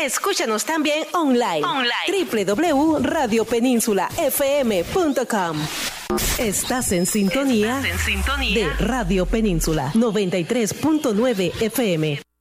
Escúchanos también online. www.radiopeninsula.fm.com. Estás en sintonía de Radio Península 93.9 FM.